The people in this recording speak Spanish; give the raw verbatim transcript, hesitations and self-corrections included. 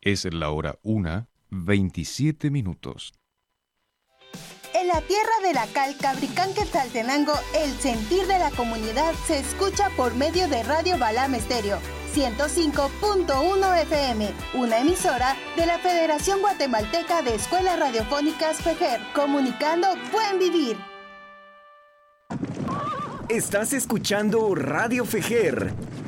Es la hora una, veintisiete minutos. En la tierra de la cal, Cabricán, Quetzaltenango, el sentir de la comunidad se escucha por medio de Radio Balam Estéreo, ciento cinco punto uno F M, una emisora de la Federación Guatemalteca de Escuelas Radiofónicas FEJER, comunicando buen vivir. Estás escuchando Radio FEJER,